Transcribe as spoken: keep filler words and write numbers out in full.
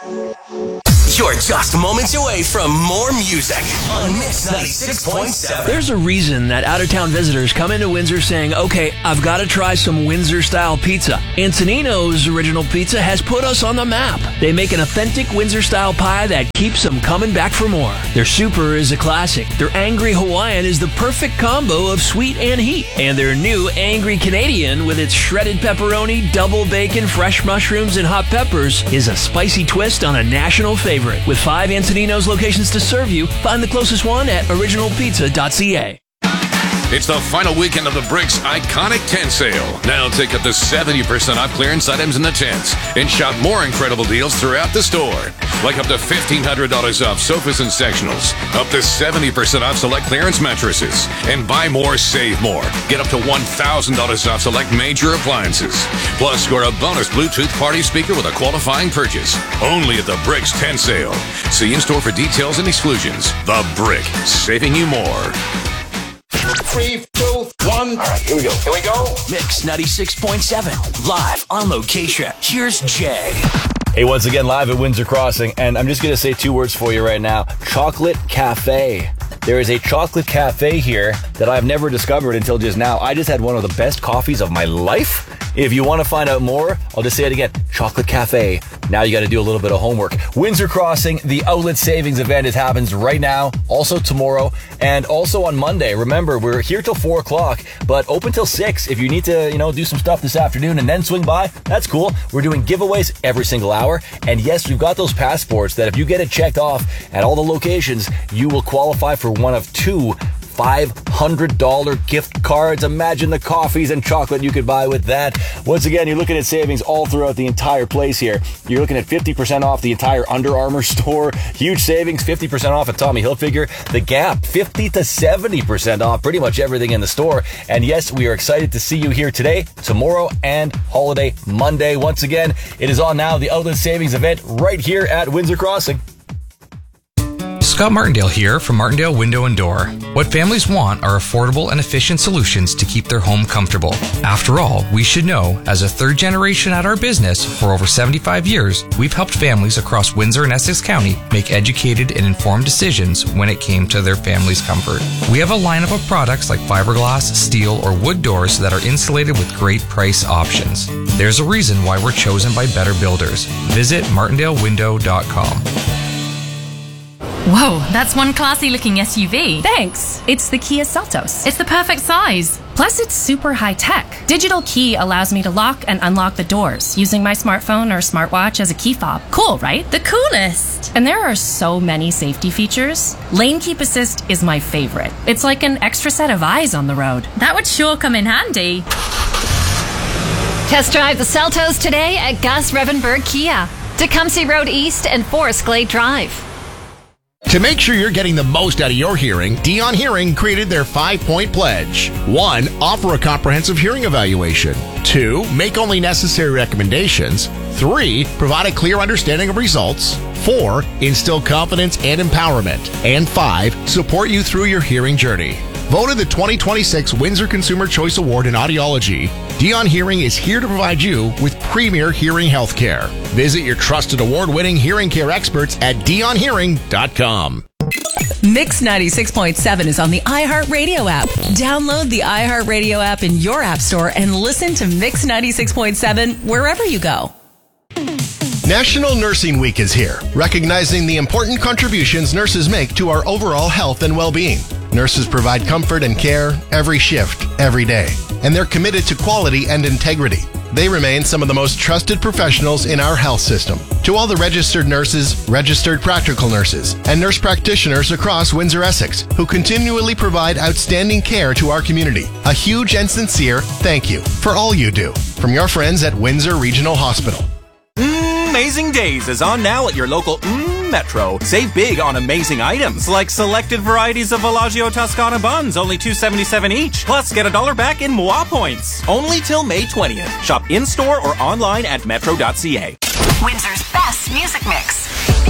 You're just moments away from more music on Mix ninety-six point seven. There's a reason that out-of-town visitors come into Windsor saying, okay, I've got to try some Windsor-style pizza. Antonino's Original Pizza has put us on the map. They make an authentic Windsor-style pie that keeps them coming back for more. Their Super is a classic. Their Angry Hawaiian is the perfect combo of sweet and heat. And their new Angry Canadian with its shredded pepperoni, double bacon, fresh mushrooms, and hot peppers is a spicy twist on a national favorite. With five Antonino's locations to serve you, find the closest one at original pizza dot c a. It's the final weekend of the Bricks Iconic Tent Sale. Now take up to seventy percent off clearance items in the tents and shop more incredible deals throughout the store. Like up to fifteen hundred dollars off sofas and sectionals, up to seventy percent off select clearance mattresses, and buy more, save more. Get up to one thousand dollars off select major appliances. Plus, score a bonus Bluetooth party speaker with a qualifying purchase. Only at the Bricks Tent Sale. See in-store for details and exclusions. The Brick, saving you more. Three, two, one. All right, here we go. Here we go. Mix ninety-six point seven, live on location. Here's Jay. Hey, once again, live at Windsor Crossing, and I'm just going to say two words for you right now. Chocolate Cafe. There is a chocolate cafe here that I've never discovered until just now. I just had one of the best coffees of my life. If you want to find out more, I'll just say it again. Chocolate Cafe. Now you got to do a little bit of homework. Windsor Crossing, the outlet savings event. It happens right now, also tomorrow, and also on Monday. Remember, we're here till four o'clock, but open till six. If you need to, you know, do some stuff this afternoon and then swing by, that's cool. We're doing giveaways every single hour. And yes, we've got those passports that if you get it checked off at all the locations, you will qualify for one of two five hundred dollars gift cards. Imagine the coffees and chocolate you could buy with that. Once again, you're looking at savings all throughout the entire place here. You're looking at fifty percent off the entire Under Armour store. Huge savings, fifty percent off at Tommy Hilfiger. The Gap, fifty to seventy percent off pretty much everything in the store. And yes, we are excited to see you here today, tomorrow, and Holiday Monday. Once again, it is on now, the Outlet Savings event right here at Windsor Crossing. Scott Martindale here from Martindale Window and Door. What families want are affordable and efficient solutions to keep their home comfortable. After all, we should know, as a third generation at our business for over seventy-five years, we've helped families across Windsor and Essex County make educated and informed decisions when it came to their family's comfort. We have a lineup of products like fiberglass, steel, or wood doors that are insulated with great price options. There's a reason why we're chosen by better builders. Visit martindale window dot com. Whoa, that's one classy-looking S U V. Thanks. It's the Kia Seltos. It's the perfect size. Plus, it's super high-tech. Digital key allows me to lock and unlock the doors using my smartphone or smartwatch as a key fob. Cool, right? The coolest. And there are so many safety features. Lane Keep Assist is my favorite. It's like an extra set of eyes on the road. That would sure come in handy. Test drive the Seltos today at Gus Revenberg Kia, Tecumseh Road East and Forest Glade Drive. To make sure you're getting the most out of your hearing, Dion Hearing created their five-point pledge. One, offer a comprehensive hearing evaluation. Two, make only necessary recommendations. Three, provide a clear understanding of results. Four, instill confidence and empowerment. And five, support you through your hearing journey. Voted the twenty twenty-six Windsor Consumer Choice Award in Audiology, Dion Hearing is here to provide you with premier hearing health care. Visit your trusted award-winning hearing care experts at dion hearing dot com. Mix ninety-six point seven is on the iHeartRadio app. Download the iHeartRadio app in your app store and listen to Mix ninety-six point seven wherever you go. National Nursing Week is here, recognizing the important contributions nurses make to our overall health and well-being. Nurses provide comfort and care every shift, every day, and they're committed to quality and integrity. They remain some of the most trusted professionals in our health system. To all the registered nurses, registered practical nurses, and nurse practitioners across Windsor-Essex who continually provide outstanding care to our community, a huge and sincere thank you for all you do. From your friends at Windsor Regional Hospital. Amazing Days is on now at your local mm, Metro. Save big on amazing items like selected varieties of Villaggio Toscana buns, only two seventy-seven each. Plus, get a dollar back in M W A points. Only till May twentieth. Shop in-store or online at metro dot c a. Windsor's best music mix.